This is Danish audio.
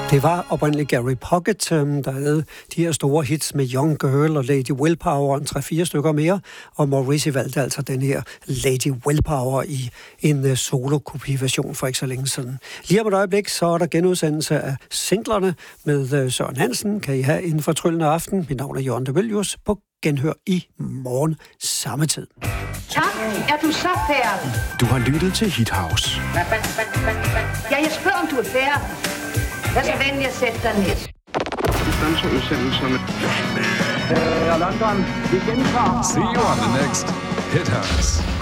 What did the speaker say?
Det var oprindeligt Gary Puckett, der havde de her store hits med Young Girl og Lady Willpower og 3-4 stykker mere, og Morrissey valgte altså den her Lady Willpower i en solo-kopi-version for ikke så længe siden. Lige om et øjeblik, så er der genudsendelse af singlerne med Søren Hansen. Kan I have en fortryllende aften. Mit navn er Jørgen de Villius. På genhør i morgen samme tid. Tak, er du så færdig? Du har lyttet til Hit House. Ja, jeg spørger, om du er færdig. Vær så venlig at sætte dig ned. London, vi gentager. See you on the next Hit House.